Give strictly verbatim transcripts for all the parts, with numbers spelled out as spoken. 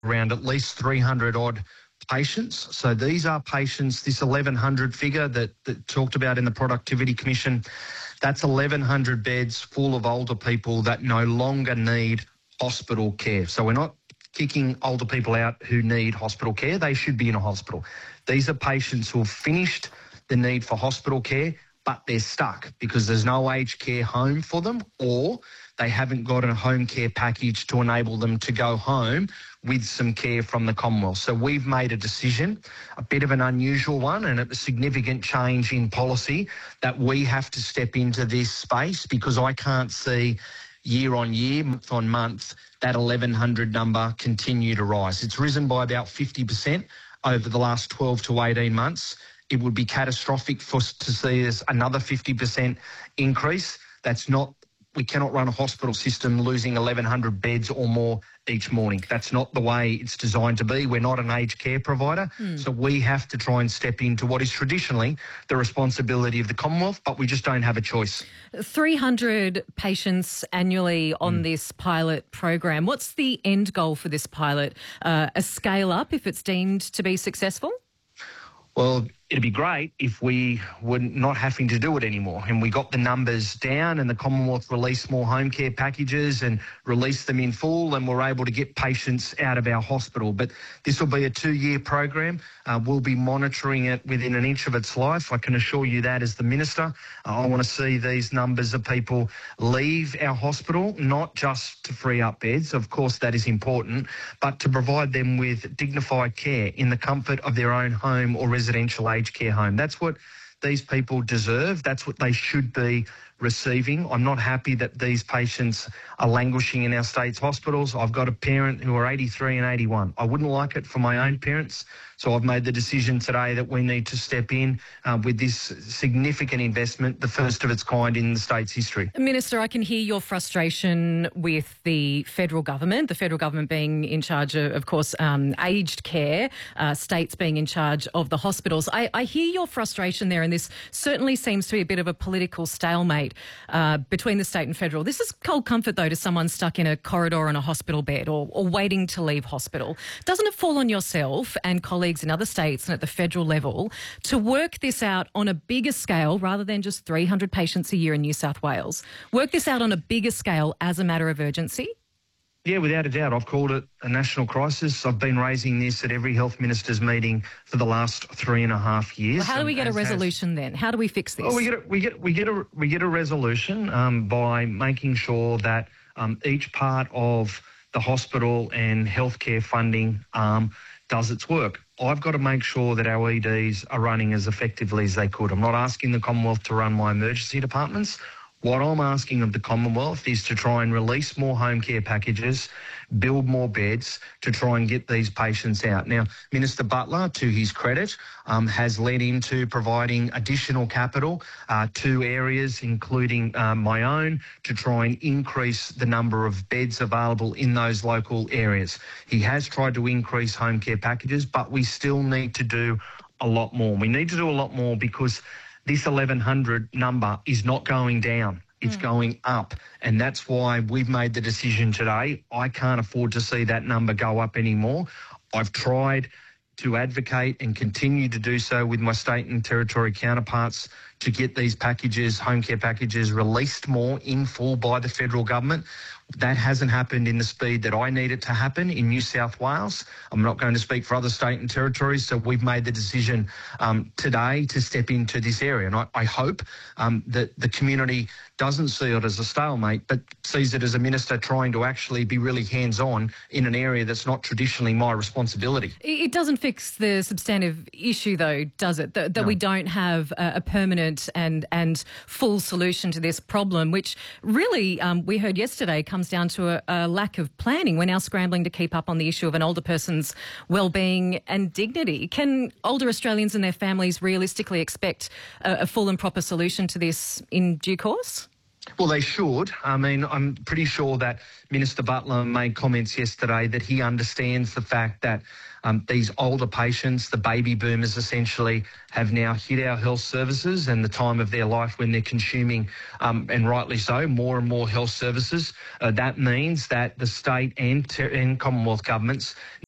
around at least three hundred odd patients. So these are patients, this eleven hundred figure that, that talked about in the Productivity Commission, that's eleven hundred beds full of older people that no longer need hospital care. So we're not kicking older people out who need hospital care. They should be in a hospital. These are patients who have finished the need for hospital care, but they're stuck because there's no aged care home for them, or they haven't got a home care package to enable them to go home with some care from the Commonwealth. So we've made a decision, a bit of an unusual one and a significant change in policy, that we have to step into this space because I can't see year on year, month on month, that eleven hundred number continue to rise. It's risen by about fifty percent over the last twelve to eighteen months. It would be catastrophic for us to see as another fifty percent increase. That's not, we cannot run a hospital system losing eleven hundred beds or more each morning. That's not the way it's designed to be. We're not an aged care provider. Mm. So we have to try and step into what is traditionally the responsibility of the Commonwealth, but we just don't have a choice. three hundred patients annually on mm. this pilot program. What's the end goal for this pilot? Uh, a scale up if it's deemed to be successful? Well, it'd be great if we were not having to do it anymore and we got the numbers down and the Commonwealth released more home care packages and released them in full and we're able to get patients out of our hospital. But this will be a two-year program. Uh, we'll be monitoring it within an inch of its life. I can assure you that as the Minister. Uh, I want to see these numbers of people leave our hospital, not just to free up beds, of course that is important, but to provide them with dignified care in the comfort of their own home or residential aged care home. That's what these people deserve. That's what they should be receiving. I'm not happy that these patients are languishing in our state's hospitals. I've got a parent who are eighty-three and eighty-one. I wouldn't like it for my own parents. So I've made the decision today that we need to step in uh, with this significant investment, the first of its kind in the state's history. Minister, I can hear your frustration with the federal government, the federal government being in charge of, of course, um, aged care, uh, states being in charge of the hospitals. I, I hear your frustration there, and this certainly seems to be a bit of a political stalemate uh, between the state and federal. This is cold comfort, though, to someone stuck in a corridor in a hospital bed or, or waiting to leave hospital. Doesn't it fall on yourself and colleagues in other states and at the federal level to work this out on a bigger scale rather than just three hundred patients a year in New South Wales? Work this out on a bigger scale as a matter of urgency? Yeah, without a doubt. I've called it a national crisis. I've been raising this at every health ministers meeting for the last three and a half years. Well, how do we get a resolution has, then? How do we fix this? Well, we get a, we get we get a we get a resolution um, by making sure that um, each part of the hospital and healthcare funding arm does its work. I've got to make sure that our E Ds are running as effectively as they could. I'm not asking the Commonwealth to run my emergency departments. What I'm asking of the Commonwealth is to try and release more home care packages, build more beds to try and get these patients out. Now, Minister Butler, to his credit, um, has led into providing additional capital uh, to areas, including uh, my own, to try and increase the number of beds available in those local areas. He has tried to increase home care packages, but we still need to do a lot more. We need to do a lot more because this eleven hundred number is not going down. It's mm. going up. And that's why we've made the decision today. I can't afford to see that number go up anymore. I've tried to advocate and continue to do so with my state and territory counterparts to get these packages, home care packages, released more in full by the federal government. That hasn't happened in the speed that I need it to happen in New South Wales. I'm not going to speak for other state and territories, so we've made the decision um, today to step into this area. And I, I hope um, that the community doesn't see it as a stalemate, but sees it as a minister trying to actually be really hands-on in an area that's not traditionally my responsibility. It doesn't fix the substantive issue, though, does it? That, that no. we don't have a, a permanent and, and full solution to this problem, which really, um, we heard yesterday, comes down to a, a lack of planning. We're now scrambling to keep up on the issue of an older person's well-being and dignity. Can older Australians and their families realistically expect a, a full and proper solution to this in due course? Well, they should. I mean, I'm pretty sure that Minister Butler made comments yesterday that he understands the fact that um, these older patients, the baby boomers essentially, have now hit our health services and the time of their life when they're consuming, um, and rightly so, more and more health services. Uh, that means that the state and, ter- and Commonwealth governments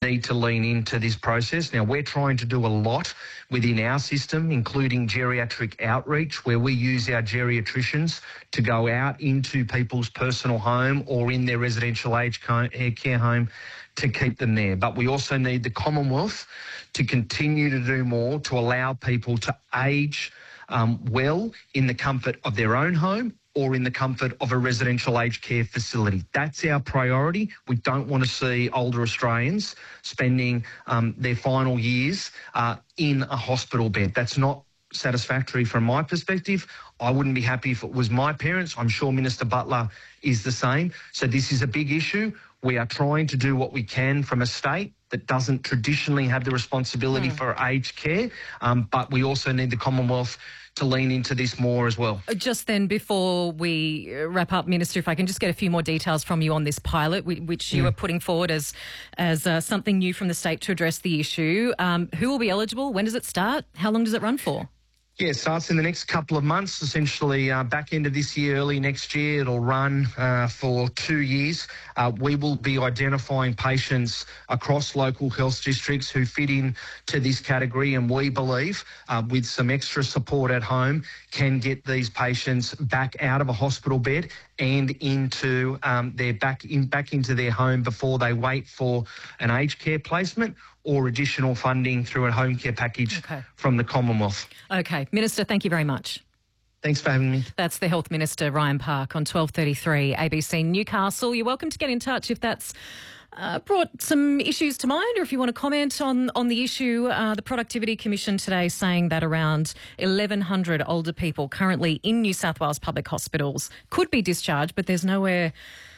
need to lean into this process. Now, we're trying to do a lot within our system, including geriatric outreach, where we use our geriatricians to go out into people's personal home or in their residential aged care home to keep them there. But we also need the Commonwealth to continue to do more to allow people to age um, well in the comfort of their own home or in the comfort of a residential aged care facility. That's our priority. We don't want to see older Australians spending um, their final years uh, in a hospital bed. That's not satisfactory from my perspective. I wouldn't be happy if it was my parents. I'm sure Minister Butler is the same. So this is a big issue. We are trying to do what we can from a state that doesn't traditionally have the responsibility mm. for aged care, um, but we also need the Commonwealth to lean into this more as well. Just then, before we wrap up, Minister, if I can just get a few more details from you on this pilot, which you mm. are putting forward as as uh, something new from the state to address the issue. Um, who will be eligible? When does it start? How long does it run for? Yeah, it starts in the next couple of months, essentially uh, back end of this year, early next year. It'll run uh, for two years. Uh, we will be identifying patients across local health districts who fit in to this category, and we believe uh, with some extra support at home can get these patients back out of a hospital bed and into um, their back in back into their home before they wait for an aged care placement or additional funding through a home care package okay. from the Commonwealth. Okay. Minister, thank you very much. Thanks for having me. That's the Health Minister, Ryan Park, on twelve thirty-three A B C Newcastle. You're welcome to get in touch if that's uh, brought some issues to mind, or if you want to comment on, on the issue. Uh, the Productivity Commission today saying that around eleven hundred older people currently in New South Wales public hospitals could be discharged, but there's nowhere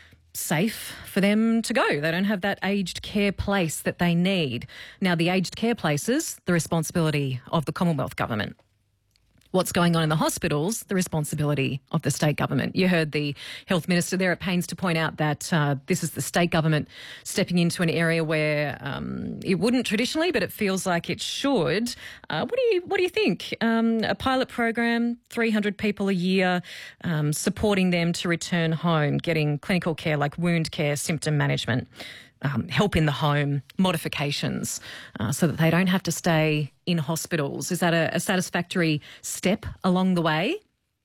safe for them to go. They don't have that aged care place that they need. Now, the aged care places, the responsibility of the Commonwealth Government. What's going on in the hospitals, the responsibility of the state government. You heard the Health Minister there at pains to point out that uh, this is the state government stepping into an area where um, it wouldn't traditionally, but it feels like it should. Uh, what do you What do you think? Um, a pilot program, three hundred people a year, um, supporting them to return home, getting clinical care like wound care, symptom management, Um, help in the home, modifications, uh, so that they don't have to stay in hospitals. Is that a, a satisfactory step along the way?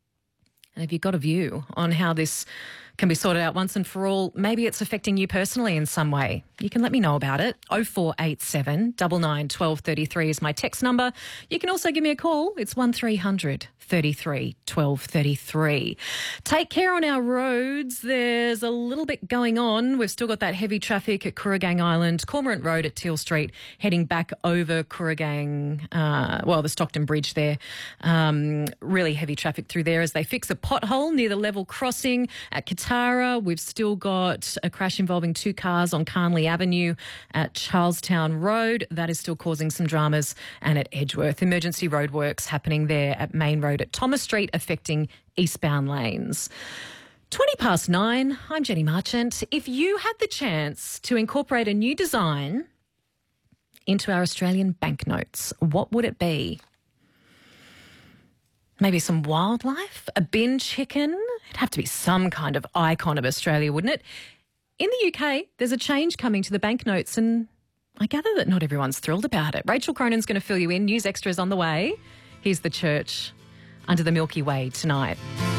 And have you got a view on how this can be sorted out once and for all? Maybe it's affecting you personally in some way. You can let me know about it. oh four eight seven, nine nine, one two three three is my text number. You can also give me a call. It's one three hundred, thirty-three, twelve thirty-three. Take care on our roads. There's a little bit going on. We've still got that heavy traffic at Kooragang Island, Cormorant Road at Teal Street, heading back over Kooragang, uh, well, the Stockton Bridge there. Um, really heavy traffic through there as they fix a pothole near the level crossing at Katara. We've still got a crash involving two cars on Carnley Avenue at Charlestown Road. That is still causing some dramas. And at Edgeworth, emergency roadworks happening there at Main Road at Thomas Street, affecting eastbound lanes. twenty past nine, I'm Jenny Marchant. If you had the chance to incorporate a new design into our Australian banknotes, what would it be? Maybe some wildlife? A bin chicken? It'd have to be some kind of icon of Australia, wouldn't it? In the U K, there's a change coming to the banknotes, and I gather that not everyone's thrilled about it. Rachel Cronin's going to fill you in. News Extras on the way. Here's the church under the Milky Way tonight.